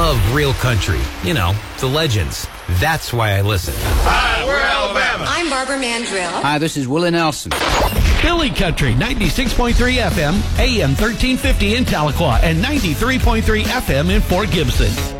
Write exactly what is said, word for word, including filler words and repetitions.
love real country. You know, the legends. That's why I listen. Hi, we're Alabama. I'm Barbara Mandrill. Hi, this is Willie Nelson. Philly Country, ninety-six point three F M, A M thirteen fifty in Tahlequah, and ninety-three point three F M in Fort Gibson.